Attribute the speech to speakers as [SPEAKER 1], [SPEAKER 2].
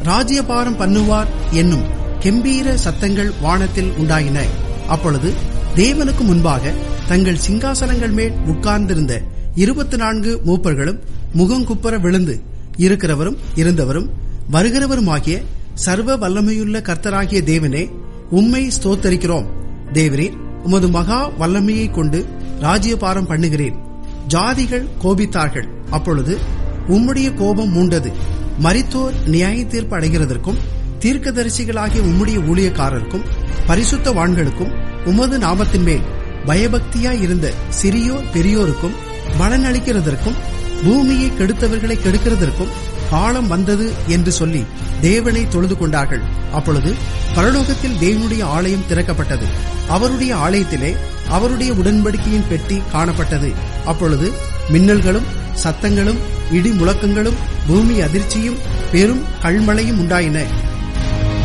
[SPEAKER 1] ராஜ்யபாரம் பண்ணுவார் என்னும் கெம்பீர சத்தங்கள் வானத்தில் உண்டாயின. அப்பொழுது தேவனுக்கு முன்பாக தங்கள் சிங்காசனங்கள் மேல் உட்கார்ந்திருந்த 24 மூப்பர்களும் முகங்குப்புற விழுந்து, இருக்கிறவரும் இருந்தவரும் வருகிறவருமாகிய சர்வ வல்லமையுள்ள கர்த்தராகிய தேவனே, உம்மை ஸ்தோத்தரிக்கிறோம். தேவரீர் உமது மகா வல்லமையை கொண்டு ராஜ்யபாரம் பண்ணுகிறேன். ஜாதிகள் கோபித்தார்கள், அப்பொழுது உம்முடைய கோபம் மூண்டது. மரித்தோர் நியாய தீர்ப்பு அடைகிறதற்கும் தீர்க்கதரிசிகளாகிய உம்முடைய ஊழியக்காரருக்கும் பரிசுத்தவான்களுக்கும் உமது நாமத்தின் மேல் பயபக்தியாயிருந்த சிறியோர் பெரியோருக்கும் பலனளிக்கிறதற்கும் பூமியை கெடுத்தவர்களை கெடுக்கிறதற்கும் காலம் வந்தது என்று சொல்லி தேவனை தொழுது கொண்டார்கள். அப்பொழுது பரலோகத்தில் தேவனுடைய ஆலயம் திறக்கப்பட்டது. அவருடைய ஆலயத்திலே அவருடைய உடன்படிக்கையின் பெட்டி காணப்பட்டது. அப்பொழுது மின்னல்களும் சத்தங்களும் இடி முழக்கங்களும் பூமி அதிர்ச்சியும் பெரும் கல்மழையும் உண்டாயின.